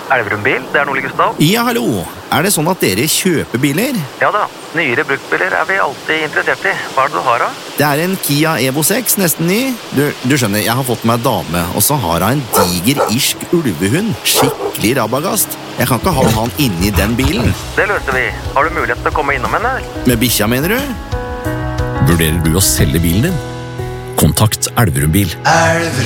Elverum bil, det Nordli Gustav. Ja, hallo. Det sånn at dere kjøper biler? Ja da, nyere bruktbiler vi alltid interessert i. Hva det du har da? Det en Kia Evo 6, nesten ny. Du skjønner, jeg har fått meg dame, og så har hun en diger irsk ulvehund. Skikkelig rabagast. Jeg kan ikke ha han inni den bilen. Det løser vi. Har du mulighet til å komme innom henne? Med bikkja, mener du? Vurderer du å selge bilen din? Kontakt Elverum Bil.